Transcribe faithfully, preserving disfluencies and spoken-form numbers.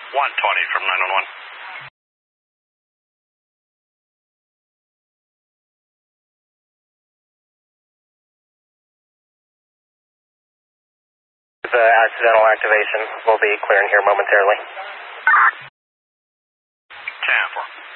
one twenty from nine one one. The accidental activation will be clearing here momentarily. ten four.